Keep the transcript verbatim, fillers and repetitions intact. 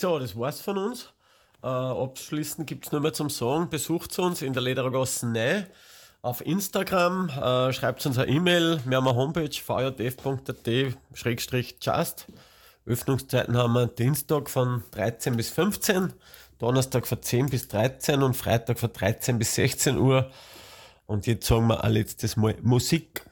So, das war's von uns. Äh, abschließend gibt's nur mehr zum Sagen, besucht uns in der Lederergasse neun auf Instagram, äh, schreibt uns eine E-Mail, wir haben eine Homepage v j f punkt a t just. Öffnungszeiten haben wir Dienstag von dreizehn bis fünfzehn, Donnerstag von zehn bis dreizehn und Freitag von dreizehn bis sechzehn Uhr. Und jetzt sagen wir ein letztes Mal Musik.